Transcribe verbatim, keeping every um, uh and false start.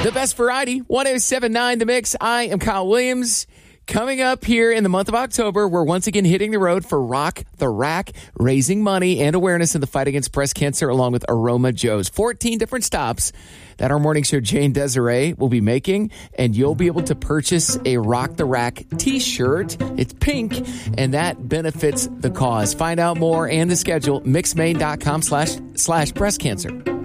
The best variety, one oh seven point nine The Mix. I am Kyle Williams. Coming up here in the month of October, we're once again hitting the road for Rock the Rack, raising money and awareness in the fight against breast cancer, along with Aroma Joe's. fourteen different stops that our morning show Jane Desiree will be making, and you'll be able to purchase a Rock the Rack t-shirt. It's pink, and that benefits the cause. Find out more and the schedule, mixmain.com slash slash breast cancer.